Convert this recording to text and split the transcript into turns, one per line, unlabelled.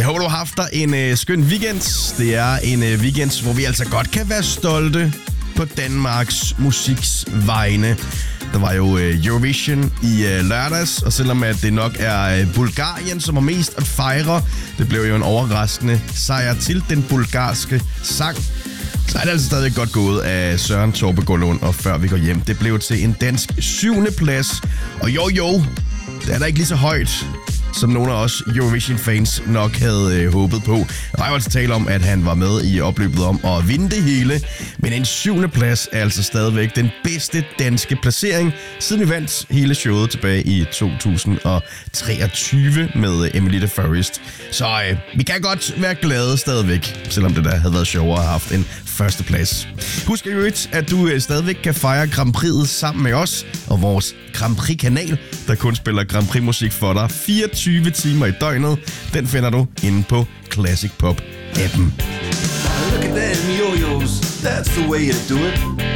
Jeg håber, du har haft dig en skøn weekend. Det er en weekend, hvor vi altså godt kan være stolte på Danmarks musiks vegne. Der var jo Eurovision i lørdags, og selvom at det nok er Bulgarien, som har mest at fejre, det blev jo en overraskende sejr til den bulgarske sang, så er det altså stadig godt gået af Søren Torpe Gålund, og før vi går hjem. Det blev til en dansk 7. plads, og jo, det er da ikke lige så højt, som nogle af os Eurovision-fans nok havde håbet på. Der var jo altså tale om, at han var med i opløbet om at vinde det hele, men en 7. plads er altså stadigvæk den bedste danske placering, siden vi vandt hele showet tilbage i 2023 med Emily the Forest. Så vi kan godt være glade stadigvæk, selvom det da havde været sjovere at have haft en førsteplads. Husk i øvrigt, at du stadigvæk kan fejre Grand Prix'et sammen med os og vores Grand Prix-kanal, der kun spiller Grand Prix-musik for dig 24 timer i døgnet. Den finder du inde på Classic Pop-appen.
Look at them yo-yos, that's the way to do it.